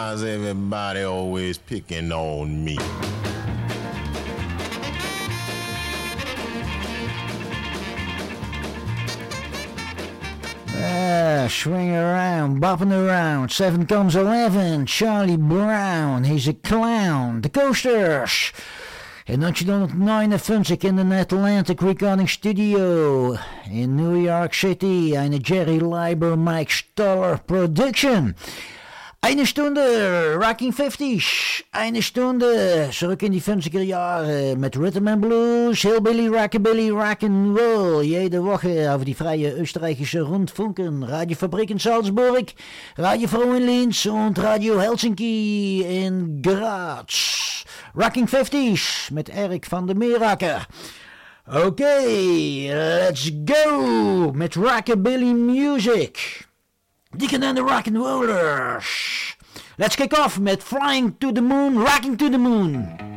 Why's everybody always picking on me? Swing around, bopping around. 7 comes 11. Charlie Brown, he's a clown. The Coasters. In 1959 in the Atlantic Recording Studio in New York City. Eine Jerry Leiber, Mike Stoller Production. Eine Stunde Rocking 50s. Eine Stunde zurück in die 50er Jahre mit Rhythm and Blues, Hillbilly, Rockabilly, Rock'n'Roll. Jede Woche auf die freie österreichische Rundfunken. Radiofabrik in Salzburg, Radio Froh in Linz und Radio Helsinki in Graz. Rocking 50s mit Erik van der Meeracker. Okay, let's go mit Rockabilly Music. Deacon and the Rock'n'Rollers. Let's kick off with Flying to the Moon, Rocking to the Moon.